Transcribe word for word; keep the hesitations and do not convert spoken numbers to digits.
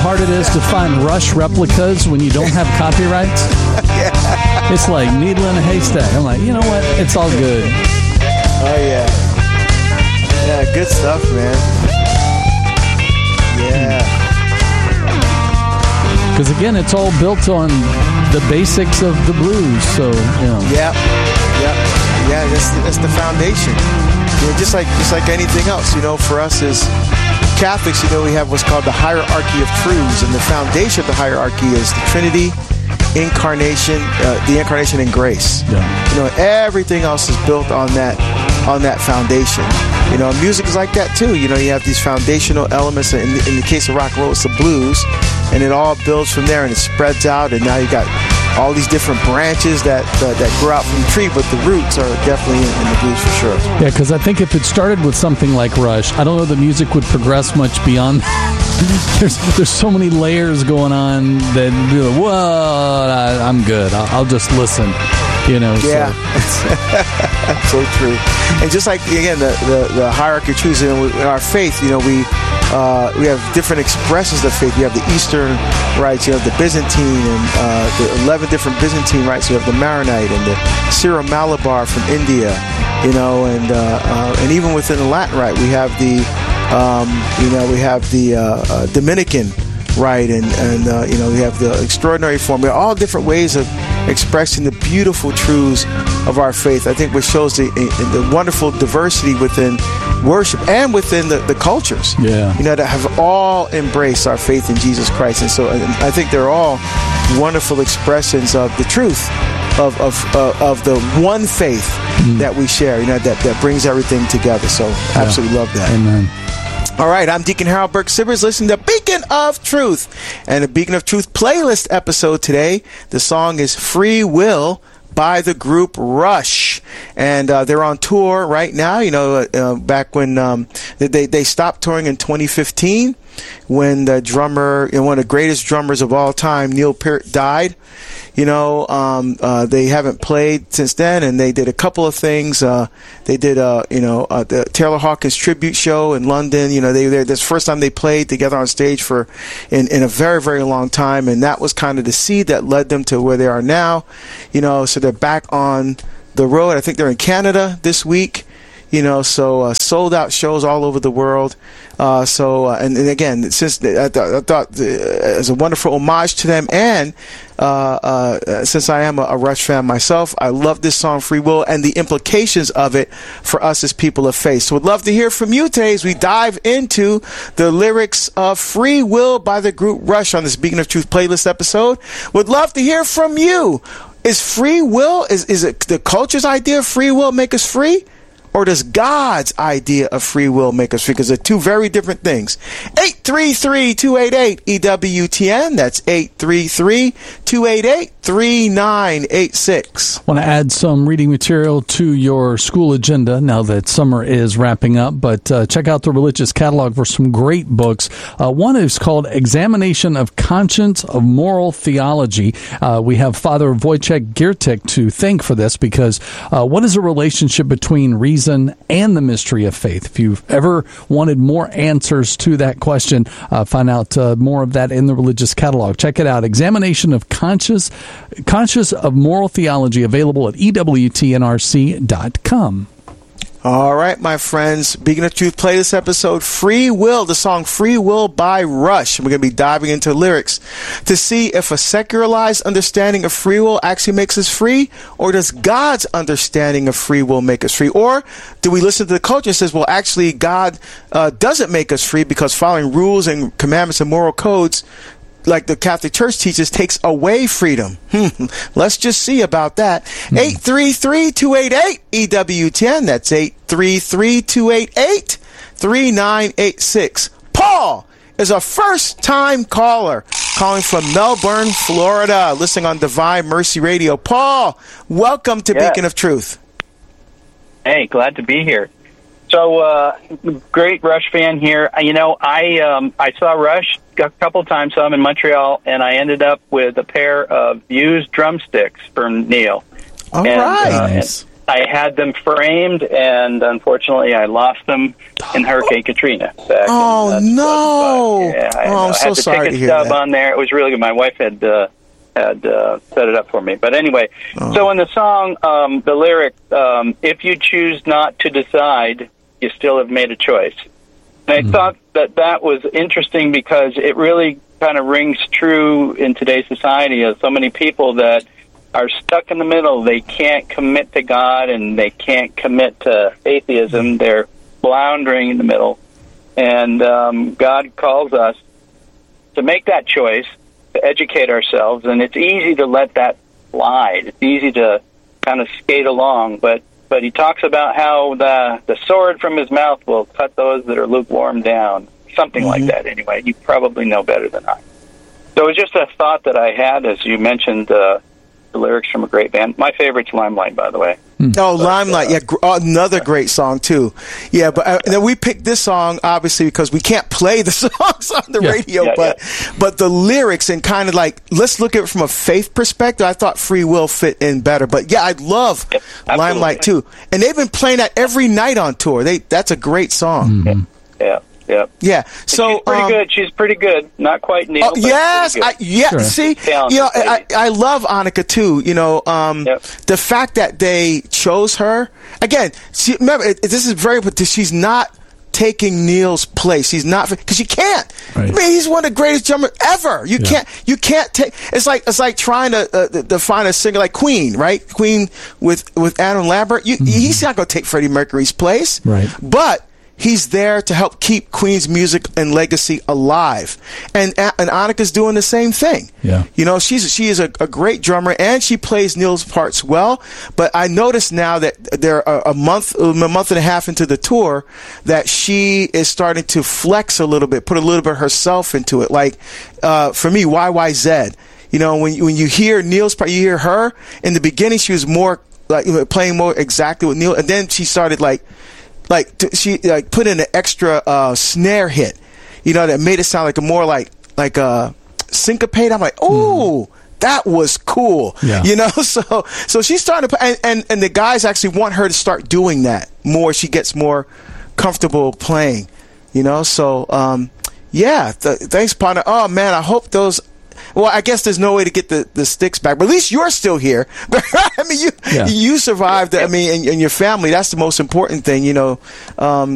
hard it is to find Rush replicas when you don't have copyrights? Yeah. It's like needle in a haystack. I'm like, you know what? It's all good. Oh, yeah. Yeah, good stuff, man. Yeah. Because, again, it's all built on the basics of the blues, so, you know. Yeah, yeah, yeah, that's, that's the foundation. You know, just like just like anything else, you know, for us as Catholics, you know, we have what's called the hierarchy of truths, and the foundation of the hierarchy is the Trinity, incarnation, uh, the incarnation and grace. Yeah. You know, everything else is built on that on that foundation. You know, music is like that too. You know, you have these foundational elements. In the, in the case of rock and roll, it's the blues, and it all builds from there, and it spreads out, and now you got all these different branches that uh, that grow out from the tree, but the roots are definitely in, in the blues for sure. Yeah, because I think if it started with something like Rush, I don't know the music would progress much beyond. there's there's so many layers going on that you're like, well, I, I'm good. I'll, I'll just listen. You know. Yeah, so. so true. And just like again, the the, the hierarchy of truths in our faith, you know, we. Uh, we have different expressions of faith. You have the Eastern rites, you have the Byzantine, and uh, the eleven different Byzantine rites. You have the Maronite and the Syro-Malabar from India, you know, and uh, uh, and even within the Latin rite, we have the, um, you know, we have the uh, uh, Dominican rite, and and uh, you know, we have the extraordinary form. We have all different ways of expressing the beautiful truths of our faith. I think what shows the, the wonderful diversity within worship and within the, the cultures, yeah, you know, that have all embraced our faith in Jesus Christ. And so I think they're all wonderful expressions of the truth of of uh, of the one faith mm. that we share, you know, that, that brings everything together. So yeah. Absolutely love that. Amen. All right, I'm Deacon Harold Burke Sivers, listening to Beacon of Truth. And the Beacon of Truth playlist episode today, the song is Free Will by the group Rush. And uh, they're on tour right now. You know, uh, back when um, they, they stopped touring in twenty fifteen, when the drummer, you know, one of the greatest drummers of all time, Neil Peart, died. You know, um, uh, they haven't played since then, and they did a couple of things. Uh, they did, uh, you know, uh, the Taylor Hawkins tribute show in London. You know, they, they this first time they played together on stage for in, in a very, very long time, and that was kind of the seed that led them to where they are now. You know, so they're back on the road. I think they're in Canada this week. You know, so uh, sold out shows all over the world. Uh, so, uh, and, and again, since I, th- I thought uh, as a wonderful homage to them, and uh, uh, since I am a, a Rush fan myself, I love this song Free Will and the implications of it for us as people of faith. So, would love to hear from you today as we dive into the lyrics of Free Will by the group Rush on this Beacon of Truth playlist episode. Would love to hear from you. Is free will, is, is it the culture's idea of free will make us free? Or does God's idea of free will make us free? Because they're two very different things. eight three three, two eight eight, E W T N. That's eight three three, two eight eight, three nine eight six. I want to add some reading material to your school agenda now that summer is wrapping up. But uh, check out the Religious Catalog for some great books. Uh, one is called Examination of Conscience of Moral Theology. Uh, we have Father Wojciech Giertych to thank for this, because uh, what is a relationship between reason and the mystery of faith? If you've ever wanted more answers to that question, uh, find out uh, more of that in the Religious Catalog. Check it out. Examination of Conscious, Conscious of Moral Theology, available at E W T N R C dot com. All right, my friends, Beacon of Truth playlist episode, Free Will, the song Free Will by Rush. We're going to be diving into lyrics to see if a secularized understanding of free will actually makes us free, or does God's understanding of free will make us free? Or do we listen to the culture that says, well, actually, God uh, doesn't make us free because following rules and commandments and moral codes, like the Catholic Church teaches, takes away freedom. Hmm. Let's just see about that. Mm. eight three three, two eight eight, E W T N. That's eight three three, two eight eight, three nine eight six. Paul is a first-time caller calling from Melbourne, Florida, listening on Divine Mercy Radio. Paul, welcome to yeah. Beacon of Truth. Hey, glad to be here. So, uh, great Rush fan here. You know, I um, I saw Rush a couple times, saw him in Montreal, and I ended up with a pair of used drumsticks from Neil. All and, right. Uh, nice. I had them framed, and unfortunately, I lost them in Hurricane Katrina. Back oh in, uh, no! Yeah, I, oh, I I'm so had the sorry ticket to hear stub that. on there. It was really good. My wife had uh, had uh, set it up for me. But anyway, Oh. so in the song, um, the lyric, um, "If you choose not to decide, you still have made a choice." And I Mm-hmm. thought that that was interesting because it really kind of rings true in today's society of so many people that are stuck in the middle. They can't commit to God and they can't commit to atheism. They're floundering in the middle. And um, God calls us to make that choice, to educate ourselves. And it's easy to let that slide. It's easy to kind of skate along. But, but he talks about how the, the sword from his mouth will cut those that are lukewarm down. Something Mm-hmm. like that, anyway. You probably know better than I. So it was just a thought that I had as you mentioned uh, the lyrics from a great band. My favorite's Limelight, by the way. Oh, Limelight, yeah, gr- oh, another great song too. Yeah, but uh, then we picked this song obviously because we can't play the songs on the Yeah. radio, Yeah, but but the lyrics and kind of like let's look at it from a faith perspective. I thought Free Will fit in better, but yeah, I love Yep, absolutely. Limelight too, and they've been playing that every night on tour. They that's a great song. Mm-hmm. Yeah, yeah. Yeah, so she's pretty um, good. She's pretty good. Not quite Neil. Oh, but yes, pretty I, good. yeah. Sure. See, Talented you know, I, lady. I love Annika too. You know, um, Yep. the fact that they chose her again. See, remember, it, this is very. But she's not taking Neil's place. She's not because she can't. Right. I mean, he's one of the greatest drummers ever. You Yeah. can't. You can't take. It's like it's like trying to, uh, to find a singer like Queen, right? Queen with with Adam Lambert. You, He's not going to take Freddie Mercury's place, Right. But he's there to help keep Queen's music and legacy alive, and and Annika's doing the same thing. Yeah. You know, she's she is a, a great drummer and she plays Neil's parts well. But I noticed now that they're a, a month a month and a half into the tour that she is starting to flex a little bit, put a little bit of herself into it. Like uh, for me, Y Y Z. You know, when you, when you hear Neil's part, you hear her in the beginning. She was more like you know, playing more exactly with Neil, and then she started like. Like t- she like put in an extra uh, snare hit, you know, that made it sound like a more like like a syncopate. I'm like, oh, mm. that was cool, Yeah. you know. So so she's starting to, and, and and the guys actually want her to start doing that more. She gets more comfortable playing, you know. So um, yeah, th- thanks, partner. Oh man, I hope those. Well, I guess there's no way to get the, the sticks back, but at least you're still here. I mean, you Yeah. you survived. I mean, and, and your family. That's the most important thing, you know. Um,